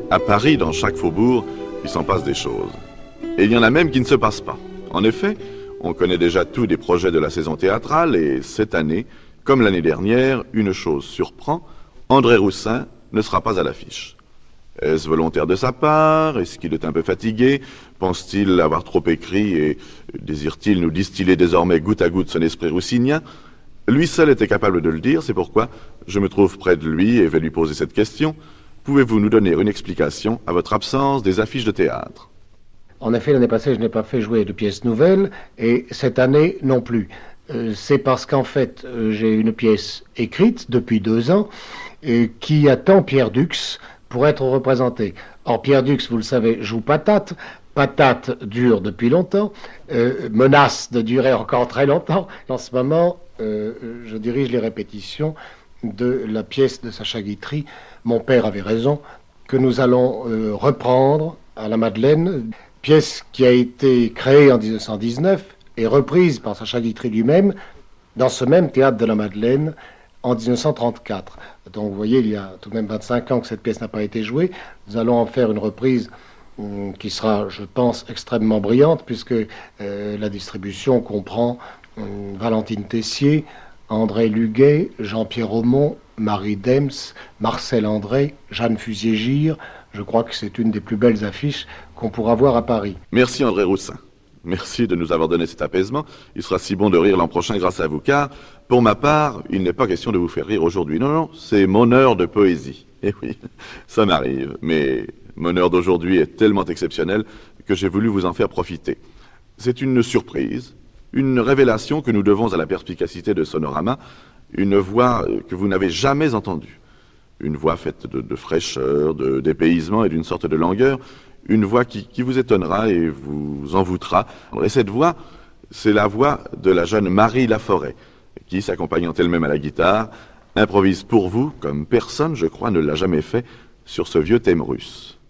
À Paris, dans chaque faubourg, il s'en passe des choses. Et il y en a même qui ne se passent pas. En effet, on connaît déjà tout des projets de la saison théâtrale et cette année, comme l'année dernière, une chose surprend, André Roussin ne sera pas à l'affiche. Est-ce volontaire de sa part? Est-ce qu'il est un peu fatigué? Pense-t-il avoir trop écrit et désire-t-il nous distiller désormais goutte à goutte son esprit roussinien? Lui seul était capable de le dire, c'est pourquoi je me trouve près de lui et vais lui poser cette question. Pouvez-vous nous donner une explication à votre absence des affiches de théâtre? En effet, l'année passée, je n'ai pas fait jouer de pièces nouvelles et cette année non plus. C'est parce qu'en fait, j'ai une pièce écrite depuis 2 ans qui attend Pierre Dux pour être représenté. Or, Pierre Dux, vous le savez, joue Patate. Patate dure depuis longtemps, menace de durer encore très longtemps. En ce moment, je dirige les répétitions de la pièce de Sacha Guitry, Mon père avait raison, que nous allons reprendre à la Madeleine, pièce qui a été créée en 1919 et reprise par Sacha Guitry lui-même dans ce même théâtre de la Madeleine en 1934. Donc vous voyez, il y a tout de même 25 ans que cette pièce n'a pas été jouée. Nous allons en faire une reprise qui sera, je pense, extrêmement brillante, puisque la distribution comprend Valentine Tessier, André Luguet, Jean-Pierre Aumont, Marie Dems, Marcel André, Jeanne Fusier-Gire. Je crois que c'est une des plus belles affiches qu'on pourra voir à Paris. Merci André Roussin. Merci de nous avoir donné cet apaisement. Il sera si bon de rire l'an prochain grâce à vous, car, pour ma part, il n'est pas question de vous faire rire aujourd'hui. Non, non, c'est mon heure de poésie. Eh oui, ça m'arrive, mais mon heure d'aujourd'hui est tellement exceptionnelle que j'ai voulu vous en faire profiter. C'est une surprise, une révélation que nous devons à la perspicacité de Sonorama, une voix que vous n'avez jamais entendue. Une voix faite de fraîcheur, de dépaysement et d'une sorte de langueur, une voix qui vous étonnera et vous envoûtera. Et cette voix, c'est la voix de la jeune Marie Laforêt, qui, s'accompagnant elle-même à la guitare, improvise pour vous, comme personne, je crois, ne l'a jamais fait, sur ce vieux thème russe.